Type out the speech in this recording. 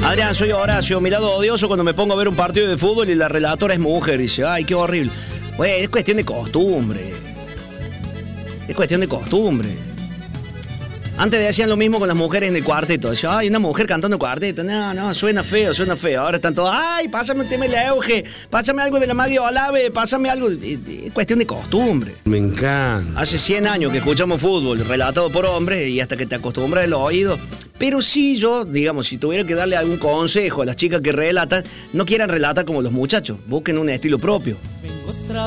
Adrián, soy Horacio. Mi lado odioso cuando me pongo a ver un partido de fútbol y la relatora es mujer. Dice, ay, qué horrible. Güey, es cuestión de costumbre. Es cuestión de costumbre. Antes decían lo mismo con las mujeres en el cuarteto. Decían, ay, una mujer cantando cuarteto. No, suena feo, suena feo. Ahora están todos, ay, pásame un tema de Euge, pásame algo de la Maggie Olave, pásame algo. Es cuestión de costumbre. Me encanta. Hace 100 años que escuchamos fútbol relatado por hombres y hasta que te acostumbras el oído. Pero sí, yo, digamos, si tuviera que darle algún consejo a las chicas que relatan, no quieran relatar como los muchachos. Busquen un estilo propio.